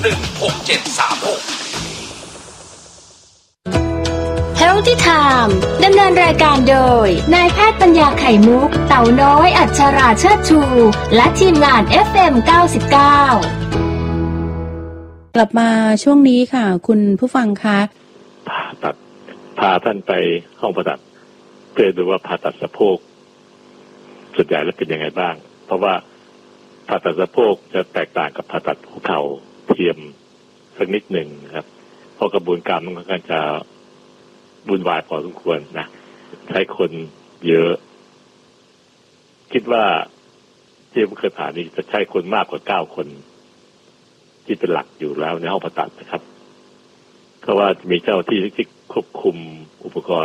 Healthy Time ดำเนินรายการโดยนายแพทย์ปัญญาไข่มุกเต่าน้อยอัชราเชิดชูและทีมงาน FM 99 กลับมาช่วงนี้ค่ะคุณผู้ฟังคะพาท่านไปห้องผ่าตัดเพื่อดูว่าผ่าตัดสะโพกส่วนใหญ่แล้วเป็นยังไงบ้างเพราะว่าผ่าตัดสะโพกจะแตกต่างกับผ่าตัดหัวเข่าเทียมสักนิดหนึ่งครับเพราะกระบวนการมันก็จะวุ่นวายพอสมควรนะใช้คนเยอะคิดว่าที่ผมเคยผ่านนี้จะใช้คนมากกว่า9 คนที่เป็นหลักอยู่แล้วในห้องผ่าตัดนะครับเพราะว่ามีเจ้าที่ควบคุมอุปกรณ์